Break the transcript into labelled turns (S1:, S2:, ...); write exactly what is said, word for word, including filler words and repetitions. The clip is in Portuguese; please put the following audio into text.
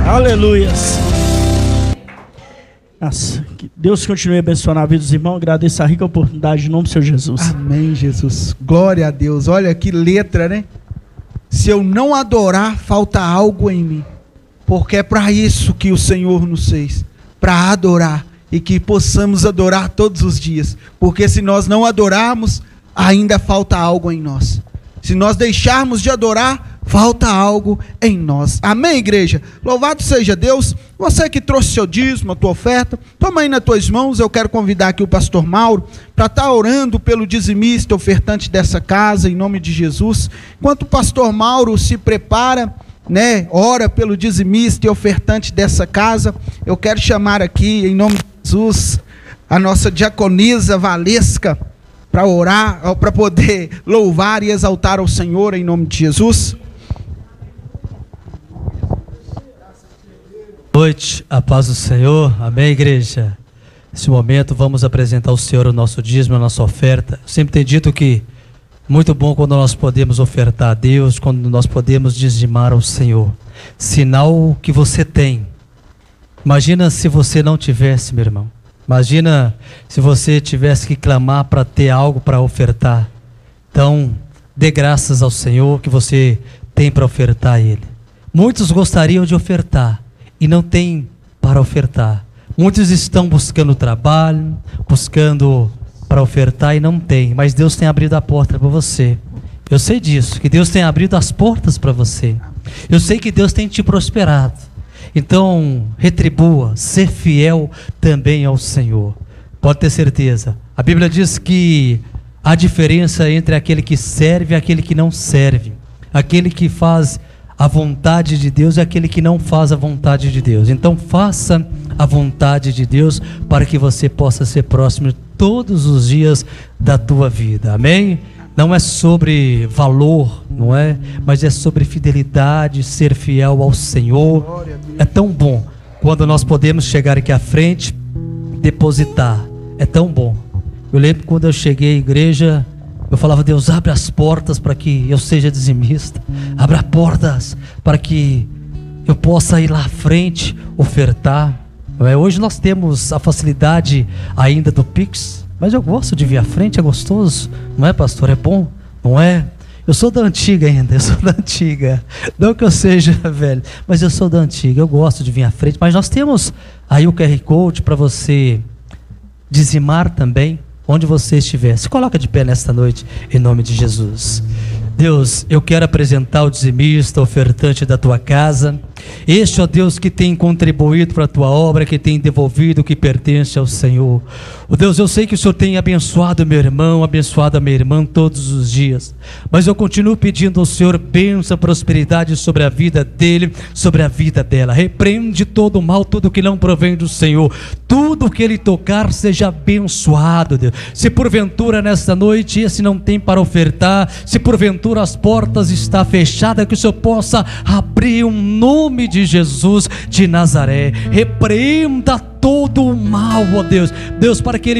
S1: Aleluias. Nossa, que Deus continue abençoando a vida dos irmãos. Agradeço a rica oportunidade em nome do Senhor Jesus.
S2: Amém, Jesus. Glória a Deus. Olha que letra, né? Se eu não adorar, falta algo em mim. Porque é para isso que o Senhor nos fez. Para adorar. E que possamos adorar todos os dias. Porque se nós não adorarmos, ainda falta algo em nós. Se nós deixarmos de adorar, falta algo em nós. Amém, igreja? Louvado seja Deus. Você que trouxe seu dízimo, a tua oferta, toma aí nas tuas mãos. Eu quero convidar aqui o pastor Mauro para estar orando pelo dizimista, ofertante dessa casa, em nome de Jesus. Enquanto o pastor Mauro se prepara, né, ora pelo dizimista e ofertante dessa casa, eu quero chamar aqui, em nome de Jesus, a nossa diaconisa Valesca, para orar, para poder louvar e exaltar ao Senhor, em nome de Jesus.
S3: Boa noite, a paz do Senhor, amém, igreja? Nesse momento vamos apresentar ao Senhor o nosso dízimo, a nossa oferta. Eu sempre tenho dito que muito bom quando nós podemos ofertar a Deus, quando nós podemos dizimar ao Senhor. Sinal que você tem. Imagina se você não tivesse, meu irmão. Imagina se você tivesse que clamar para ter algo para ofertar. Então, dê graças ao Senhor que você tem para ofertar a Ele. Muitos gostariam de ofertar e não tem para ofertar. Muitos estão buscando trabalho, buscando para ofertar e não tem. Mas Deus tem abrido a porta para você. Eu sei disso, que Deus tem abrido as portas para você. Eu sei que Deus tem te prosperado. Então, retribua, ser fiel também ao Senhor. Pode ter certeza. A Bíblia diz que há diferença entre aquele que serve e aquele que não serve. Aquele que faz a vontade de Deus e aquele que não faz a vontade de Deus. Então, faça a vontade de Deus para que você possa ser próximo todos os dias da tua vida. Amém? Não é sobre valor, não é? Mas é sobre fidelidade, ser fiel ao Senhor. É tão bom quando nós podemos chegar aqui à frente, depositar. É tão bom. Eu lembro quando eu cheguei à igreja, eu falava: Deus, abre as portas para que eu seja dizimista. Abre as portas para que eu possa ir lá à frente, ofertar. Hoje nós temos a facilidade ainda do Pix. Mas eu gosto de vir à frente, é gostoso, não é, pastor? É bom, não é? Eu sou da antiga ainda, eu sou da antiga. Não que eu seja velho, mas eu sou da antiga, eu gosto de vir à frente. Mas nós temos aí o Q R Code para você dizimar também, onde você estiver. Se coloca de pé nesta noite, em nome de Jesus. Deus, eu quero apresentar o dizimista, ofertante da tua casa. Este, ó Deus, que tem contribuído para a tua obra, que tem devolvido o que pertence ao Senhor. Ó Deus, eu sei que o Senhor tem abençoado meu irmão, abençoado a minha irmã todos os dias. Mas eu continuo pedindo ao Senhor bênção, prosperidade sobre a vida dele, sobre a vida dela. Repreende todo o mal, tudo que não provém do Senhor. Tudo que ele tocar seja abençoado, Deus. Se porventura nesta noite esse não tem para ofertar, se porventura as portas estão fechadas, que o Senhor possa abrir um nome de Jesus de Nazaré. Repreenda todo o mal, ó Deus, Deus, para que ele